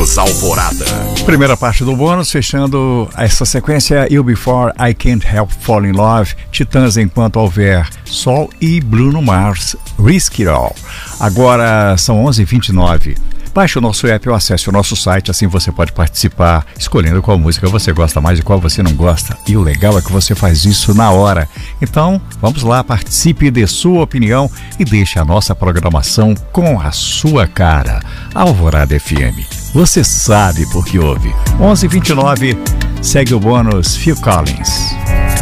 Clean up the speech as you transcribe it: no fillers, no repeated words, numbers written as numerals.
Bônus Alvorada. Primeira parte do bônus, fechando essa sequência, You Before I Can't Help Fall in Love, Titãs Enquanto Houver Sol e Bruno Mars, Risk It All. Agora são 11h29. Baixe o nosso app ou acesse o nosso site, assim você pode participar, escolhendo qual música você gosta mais e qual você não gosta. E o legal é que você faz isso na hora. Então, vamos lá, participe, dê sua opinião e deixe a nossa programação com a sua cara. Alvorada FM, você sabe por que ouve. 11h29, segue o bônus Phil Collins.